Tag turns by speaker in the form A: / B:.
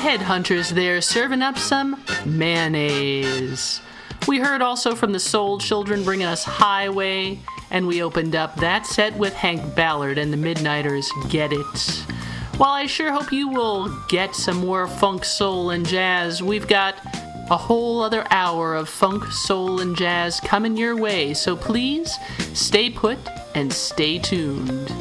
A: Headhunters there serving up some mayonnaise. We heard also from the Soul Children bringing us Highway, and we opened up that set with Hank Ballard and the Midnighters' Get It. While I sure hope you will get some more funk, soul, and jazz, we've got a whole other hour of funk, soul, and jazz coming your way, so please stay put and stay tuned.